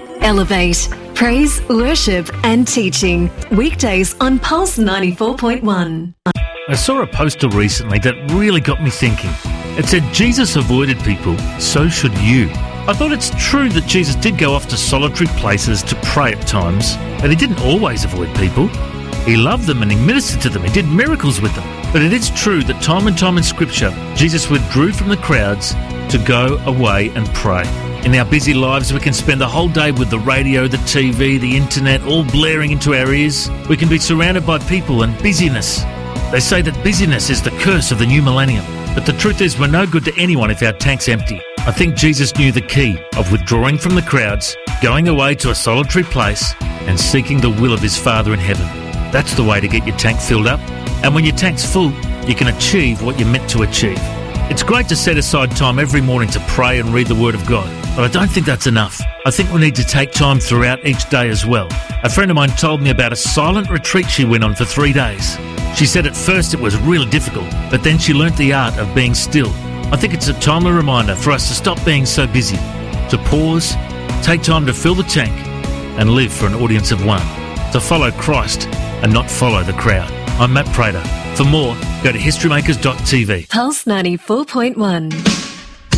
Elevate. Praise, worship and teaching. Weekdays on Pulse 94.1. I saw a poster recently that really got me thinking. It said, Jesus avoided people, so should you. I thought it's true that Jesus did go off to solitary places to pray at times, but he didn't always avoid people. He loved them and he ministered to them. He did miracles with them. But it is true that time and time in Scripture, Jesus withdrew from the crowds to go away and pray. In our busy lives, we can spend the whole day with the radio, the TV, the internet, all blaring into our ears. We can be surrounded by people and busyness. They say that busyness is the curse of the new millennium. But the truth is, we're no good to anyone if our tank's empty. I think Jesus knew the key of withdrawing from the crowds, going away to a solitary place, and seeking the will of his Father in heaven. That's the way to get your tank filled up. And when your tank's full, you can achieve what you're meant to achieve. It's great to set aside time every morning to pray and read the Word of God, but I don't think that's enough. I think we need to take time throughout each day as well. A friend of mine told me about a silent retreat she went on for 3 days. She said at first it was really difficult, but then she learnt the art of being still. I think it's a timely reminder for us to stop being so busy, to pause, take time to fill the tank, and live for an audience of one, to follow Christ and not follow the crowd. I'm Matt Prater. For more, go to historymakers.tv. Pulse 94.1.